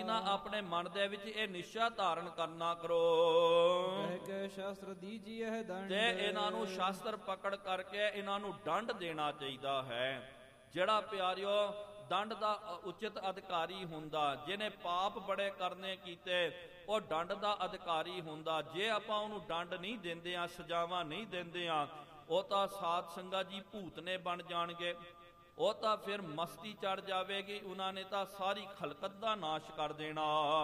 ਨਾ ਆਪਣੇ ਮਨ ਦੇ ਵਿੱਚ ਇਹ ਨਿਸ਼ਚਾ ਧਾਰਨ ਕਰਨਾ ਕਰੋ ਕਹਿ ਕੇ ਸ਼ਾਸਤਰ ਦੀਜੀਐ ਦੰਡ। ਤੇ ਇਹਨਾਂ ਨੂੰ ਸ਼ਾਸਤਰ ਪਕੜ ਕਰਕੇ ਇਹਨਾਂ ਨੂੰ ਦੰਡ ਦੇਣਾ ਚਾਹੀਦਾ ਹੈ। ਜਿਹੜਾ ਪਿਆਰਿਓ ਦੰਡ ਦਾ ਉਚਿਤ ਅਧਿਕਾਰੀ ਹੁੰਦਾ, ਜਿਹਨੇ ਪਾਪ ਬੜੇ ਕਰਨੇ ਕੀਤੇ, ਉਹ ਦੰਡ ਦਾ ਅਧਿਕਾਰੀ ਹੁੰਦਾ। ਜੇ ਆਪਾਂ ਉਹਨੂੰ ਦੰਡ ਨਹੀਂ ਦਿੰਦੇ ਆ, ਸਜ਼ਾਵਾਂ ਨਹੀਂ ਦਿੰਦੇ ਆ, ਉਹ ਤਾਂ ਸਾਧ ਸੰਗਤ ਜੀ ਭੂਤਨੇ ਬਣ ਜਾਣਗੇ, ਉਹ ਤਾਂ ਫਿਰ ਮਸਤੀ ਚੜ ਜਾਵੇਗੀ, ਉਹਨਾਂ ਨੇ ਤਾਂ ਸਾਰੀ ਖਲਕਤ ਦਾ ਨਾਸ਼ ਕਰ ਦੇਣਾ।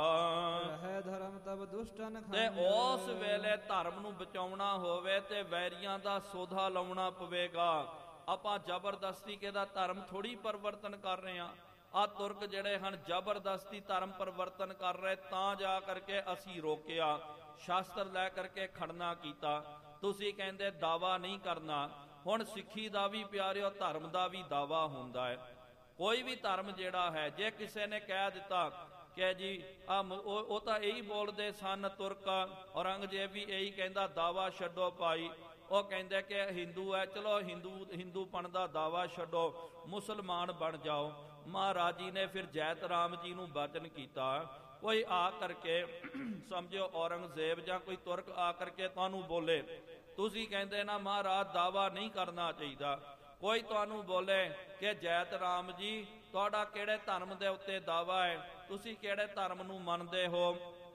ਹੈ ਧਰਮ ਤਬ ਦੁਸ਼ਟਨ ਤੇ ਉਸ ਵੇਲੇ ਧਰਮ ਨੂੰ ਬਚਾਉਣਾ ਹੋਵੇ ਤੇ ਵੈਰੀਆਂ ਦਾ ਸੋਧਾ ਲਾਉਣਾ ਪਵੇਗਾ। ਆਪਾਂ ਜ਼ਬਰਦਸਤੀ ਕਿਹਦਾ ਧਰਮ ਥੋੜੀ ਪਰਿਵਰਤਨ ਕਰ ਰਹੇ ਹਾਂ। ਆਹ ਤੁਰਕ ਜਿਹੜੇ ਹਨ ਜ਼ਬਰਦਸਤੀ ਧਰਮ ਪਰਿਵਰਤਨ ਕਰ ਰਹੇ, ਤਾਂ ਜਾ ਕਰਕੇ ਅਸੀਂ ਰੋਕਿਆ, ਸ਼ਾਸਤਰ ਲੈ ਕਰਕੇ ਖੜਨਾ ਕੀਤਾ। ਤੁਸੀਂ ਕਹਿੰਦੇ ਦਾਵਾ ਨਹੀਂ ਕਰਨਾ। ਹੁਣ ਸਿੱਖੀ ਦਾ ਵੀ ਪਿਆਰਿਓ ਧਰਮ ਦਾ ਵੀ ਦਾਵਾ ਹੁੰਦਾ ਹੈ। ਕੋਈ ਵੀ ਧਰਮ ਜਿਹੜਾ ਹੈ, ਜੇ ਕਿਸੇ ਨੇ ਕਹਿ ਦਿੱਤਾ ਕਿ ਜੀ ਉਹ ਤਾਂ ਇਹੀ ਬੋਲਦੇ ਸਨ ਤੁਰਕ, ਔਰੰਗਜ਼ੇਬ ਵੀ ਇਹੀ ਕਹਿੰਦਾ ਦਾਵਾ ਛੱਡੋ ਭਾਈ, ਉਹ ਕਹਿੰਦੇ ਕਿ ਹਿੰਦੂ ਹੈ, ਚਲੋ ਹਿੰਦੂਪਣ ਦਾ ਦਾਵਾ ਛੱਡੋ, ਮੁਸਲਮਾਨ ਬਣ ਜਾਓ। ਮਹਾਰਾਜ ਜੀ ਨੇ ਫਿਰ ਜੈਤ ਰਾਮ ਜੀ ਨੂੰ ਬਚਨ ਕੀਤਾ, ਕੋਈ ਆ ਕਰਕੇ ਸਮਝਿਓ ਔਰੰਗਜ਼ੇਬ ਜਾਂ ਕੋਈ ਤੁਰਕ ਆ ਕਰਕੇ ਤੁਹਾਨੂੰ ਬੋਲੇ, ਤੁਸੀਂ ਕਹਿੰਦੇ ਨਾ ਮਹਾਰਾਜ ਦਾਵਾ ਨਹੀਂ ਕਰਨਾ ਚਾਹੀਦਾ। ਕੋਈ ਤੁਹਾਨੂੰ ਬੋਲੇ ਕਿ ਜੈਤ ਰਾਮ ਜੀ ਤੁਹਾਡਾ ਕਿਹੜੇ ਧਰਮ ਦੇ ਉੱਤੇ ਦਾਵਾ ਹੈ, ਤੁਸੀਂ ਕਿਹੜੇ ਧਰਮ ਨੂੰ ਮੰਨਦੇ ਹੋ,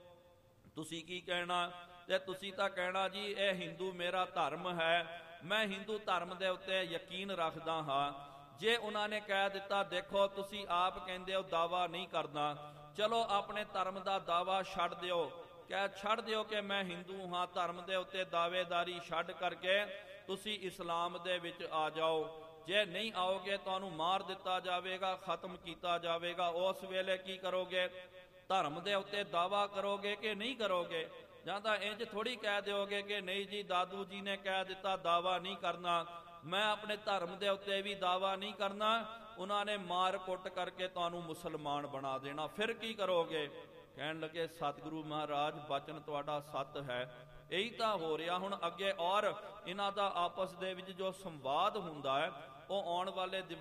ਤੁਸੀਂ ਕੀ ਕਹਿਣਾ? ਤੇ ਤੁਸੀਂ ਤਾਂ ਕਹਿਣਾ ਜੀ ਇਹ ਹਿੰਦੂ ਮੇਰਾ ਧਰਮ ਹੈ, ਮੈਂ ਹਿੰਦੂ ਧਰਮ ਦੇ ਉੱਤੇ ਯਕੀਨ ਰੱਖਦਾ ਹਾਂ। ਜੇ ਉਹਨਾਂ ਨੇ ਕਹਿ ਦਿੱਤਾ ਦੇਖੋ ਤੁਸੀਂ ਆਪ ਕਹਿੰਦੇ ਹੋ ਦਾਵਾ ਨਹੀਂ ਕਰਨਾ, ਚਲੋ ਆਪਣੇ ਧਰਮ ਦਾ ਦਾਵਾ ਛੱਡ ਦਿਓ, ਛੱਡ ਦਿਓ ਕਿ ਮੈਂ ਹਿੰਦੂ ਹਾਂ, ਧਰਮ ਦੇ ਉੱਤੇ ਦਾਅਵੇਦਾਰੀ ਛੱਡ ਕਰਕੇ ਤੁਸੀਂ ਇਸਲਾਮ ਦੇ ਵਿੱਚ ਆ ਜਾਓ। ਜੇ ਨਹੀਂ ਆਓਗੇ ਤੁਹਾਨੂੰ ਮਾਰ ਦਿੱਤਾ ਜਾਵੇਗਾ, ਖਤਮ ਕੀਤਾ ਜਾਵੇਗਾ। ਉਸ ਵੇਲੇ ਕੀ ਕਰੋਗੇ? ਧਰਮ ਦੇ ਉੱਤੇ ਦਾਵਾ ਕਰੋਗੇ ਕਿ ਨਹੀਂ ਕਰੋਗੇ? ਜਾਂ ਤਾਂ ਇੰਜ ਥੋੜੀ ਕਹਿ ਦਿਓਗੇ ਕਿ ਨਹੀਂ ਜੀ ਦਾਦੂ ਜੀ ਨੇ ਕਹਿ ਦਿੱਤਾ ਦਾਵਾ ਨਹੀਂ ਕਰਨਾ, ਮੈਂ ਆਪਣੇ ਧਰਮ ਦੇ ਉੱਤੇ ਵੀ ਦਾਵਾ ਨਹੀਂ ਕਰਨਾ, ਉਹਨਾਂ ਨੇ ਮਾਰ ਕੁੱਟ ਕਰਕੇ ਤੁਹਾਨੂੰ ਮੁਸਲਮਾਨ ਬਣਾ ਦੇਣਾ, ਫਿਰ ਕੀ ਕਰੋਗੇ? ਕਹਿਣ ਲੱਗੇ ਸਤਿਗੁਰੂ ਮਹਾਰਾਜ ਬਚਨ ਤੁਹਾਡਾ ਸੱਤ ਹੈ। ਇਹੀ ਤਾਂ ਹੋ ਰਿਹਾ ਹੁਣ ਅੱਗੇ। ਔਰ ਇਹਨਾਂ ਦਾ ਆਪਸ ਦੇ ਵਿੱਚ ਜੋ ਸੰਵਾਦ ਹੁੰਦਾ ਹੈ ਉਹ ਆਉਣ ਵਾਲੇ